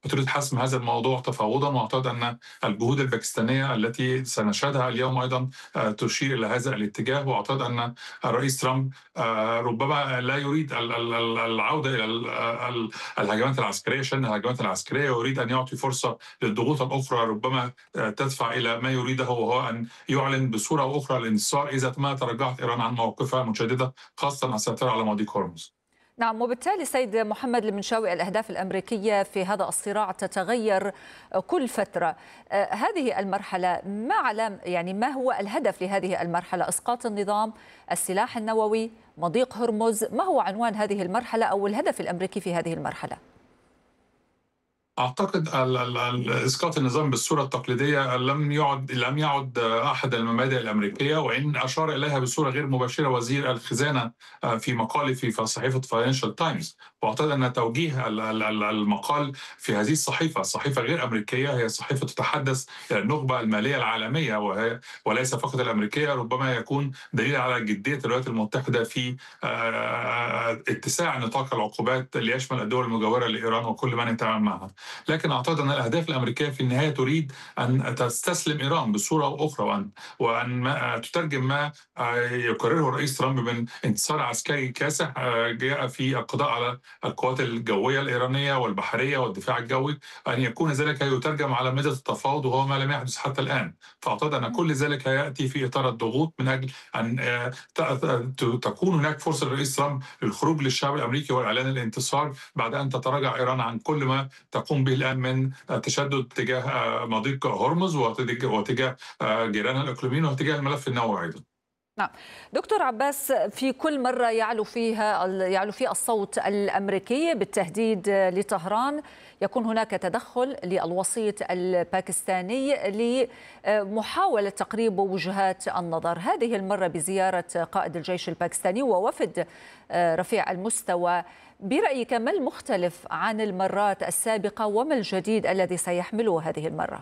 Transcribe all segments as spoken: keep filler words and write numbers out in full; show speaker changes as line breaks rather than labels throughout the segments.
وتريد حسم هذا الموضوع تفاوضًا، وأعتقد أن الجهود الباكستانية التي سنشهدها اليوم أيضًا آآ تشير إلى هذا الاتجاه، وأعتقد أن الرئيس ترامب آآ ربما لا يريد ال ال ال العودة إلى ال ال الهجمات العسكرية، شن الهجمات العسكرية، ويريد أن يعطي فرصة للضغوط الأخرى ربما آآ تدفع إلى ما يريده، وهو أن يعلن بصورة أو أخرى الانتصار إذا ما تراجعت إيران عن موقفها المتشددة، خاصةً السيطرة على مضيق هرمز.
نعم، وبالتالي سيد محمد المنشاوي الأهداف الأمريكية في هذا الصراع تتغير كل فترة. آه، هذه المرحلة ما علام يعني ما هو الهدف لهذه المرحلة؟ إسقاط النظام، السلاح النووي، مضيق هرمز، ما هو عنوان هذه المرحلة أو الهدف الأمريكي في هذه المرحلة؟
أعتقد ال ال ال إسقاط النظام بالصورة التقليدية لم يعد لم يعد أحد المبادئ الأمريكية، وإن أشار إليها بصورة غير مباشرة وزير الخزانة آه، في مقاله في في صحيفة فاينانشال تايمز. وأعتقد أن توجيه ال- ال- ال- المقال في هذه الصحيفة، صحيفة غير أمريكية، هي صحيفة تتحدث إلى النخبة المالية العالمية، وهي وليس فقط الأمريكية، ربما يكون دليل على جدية الولايات المتحدة في آه، اتساع نطاق العقوبات ليشمل الدول المجاورة لإيران وكل من يتعامل معها. لكن اعتقد ان الاهداف الامريكيه في النهايه تريد ان تستسلم ايران بصوره او اخرى، وان وان ما تترجم ما يقرره الرئيس ترامب من انتصار عسكري كاسح جاء في القضاء على القوات الجويه الايرانيه والبحريه والدفاع الجوي، ان يكون ذلك يترجم على مدى التفاوض، وهو ما لم يحدث حتى الان. فاعتقد ان كل ذلك ياتي في اطار الضغوط من اجل ان تكون هناك فرصه للرئيس ترامب للخروج للشعب الامريكي واعلان الانتصار بعد ان تتراجع ايران عن كل ما تقوم به الآن من تشدد تجاه مضيق هرمز وتجاه جيرانها الإقليميين وتجاه الملف النووي أيضا.
نعم دكتور عباس، في كل مرة يعلو فيها يعلو في الصوت الأمريكي بالتهديد لطهران، يكون هناك تدخل للوسيط الباكستاني لمحاولة تقريب وجهات النظر. هذه المرة بزيارة قائد الجيش الباكستاني ووفد رفيع المستوى. برأيك ما المختلف عن المرات السابقة وما الجديد الذي سيحمله هذه المرة؟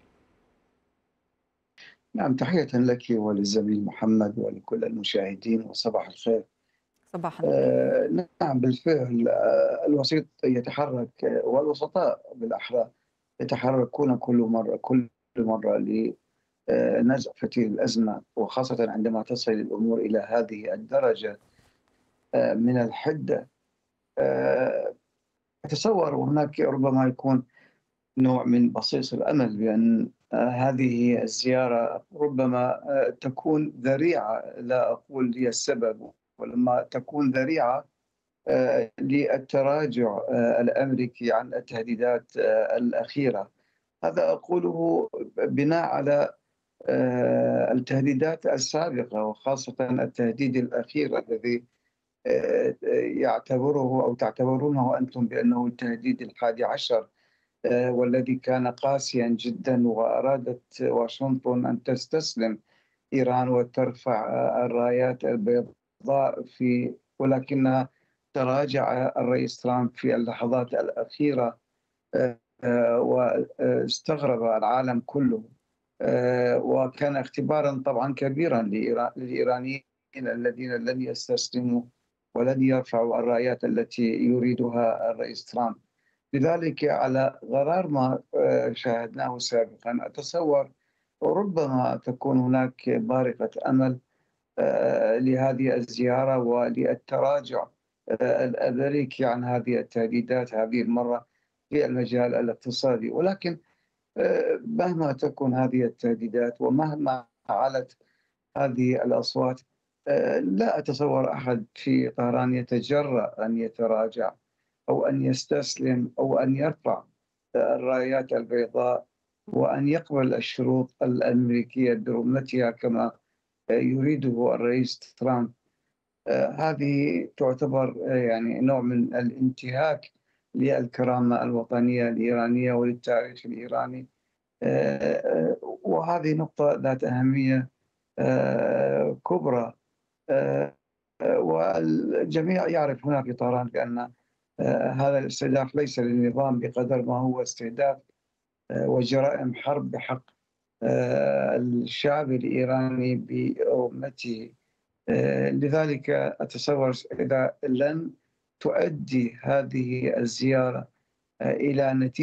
نعم، تحية لك وللزميل محمد ولكل المشاهدين وصباح الخير.
صباح النور.
آه نعم بالفعل، آه الوسيط يتحرك، آه والوسطاء بالأحرى يتحركون كل مرة كل مرة لنزع فتيل الأزمة، وخاصة عندما تصل الأمور إلى هذه الدرجة آه من الحدة. آه أتصور هناك ربما يكون نوع من بصيص الأمل بأن آه، هذه الزيارة ربما آه، تكون ذريعة، لا أقول هي السبب، ولما تكون ذريعة آه، للتراجع آه، الأمريكي عن التهديدات آه، الأخيرة. هذا أقوله بناء على آه، التهديدات السابقة، وخاصة التهديد الأخير الذي آه، يعتبره أو تعتبرونه أنتم بأنه التهديد الحادي عشر، آه، والذي كان قاسيا جدا، وأرادت واشنطن أن تستسلم إيران وترفع آه، الرايات البيضاء في، ولكنها تراجع الرئيس ترامب في اللحظات الأخيرة، آه، آه، واستغرب العالم كله. آه، وكان اختبارا طبعا كبيرا لإيران- للإيرانيين الذين لن يستسلموا ولن يرفعوا الرايات التي يريدها الرئيس ترامب. لذلك على غرار ما آه، شاهدناه سابقا، أتصور ربما تكون هناك بارقة أمل آه، لهذه الزيارة وللتراجع آه، الأمريكي عن هذه التهديدات هذه المرة في المجال الاقتصادي. ولكن آه، مهما تكن هذه التهديدات ومهما علت هذه الأصوات، آه، لا أتصور أحد في طهران يتجرأ أن يتراجع أو أن يستسلم أو أن يرفع الرايات البيضاء وأن يقبل الشروط الأمريكية برمتها كما يريده الرئيس ترامب. آه، هذه تعتبر آه، يعني نوع من الانتهاك للكرامة الوطنية الإيرانية وللتاريخ الإيراني. آه، آه، وهذه نقطة ذات أهمية آه، كبرى. آه، آه، والجميع يعرف هنا في طهران بأن آه، هذا الاستهداف ليس للنظام بقدر ما هو استهداف آه، وجرائم حرب بحق آه، الشعب الإيراني بأمته. آه، لذلك أتصور إذا لن تؤدي هذه الزيارة آه، إلى نتيجة